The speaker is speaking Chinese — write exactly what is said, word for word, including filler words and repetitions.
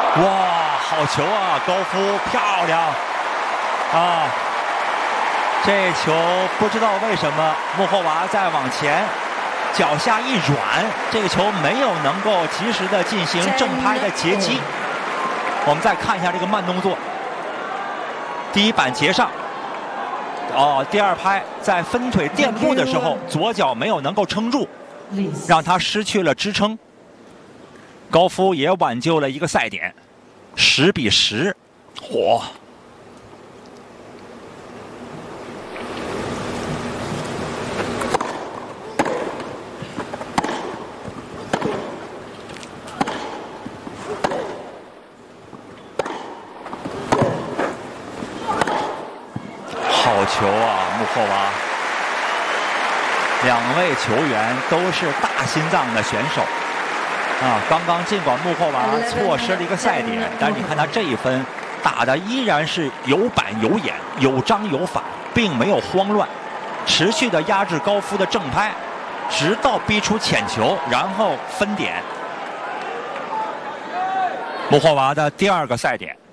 哇，好球啊，高夫漂亮啊！这球不知道为什么穆霍娃再往前，脚下一软，这个球没有能够及时的进行正拍的截击。我们再看一下这个慢动作，第一板截上，哦，第二拍在分腿垫步的时候，左脚没有能够撑住，让他失去了支撑。高夫也挽救了一个赛点，十比十，嚯！好球啊，穆霍娃！两位球员都是大心脏的选手。啊，刚刚尽管穆霍娃错失了一个赛点，但是你看他这一分打的依然是有板有眼、有章有法，并没有慌乱，持续的压制高夫的正拍，直到逼出浅球，然后分点。穆霍娃的第二个赛点。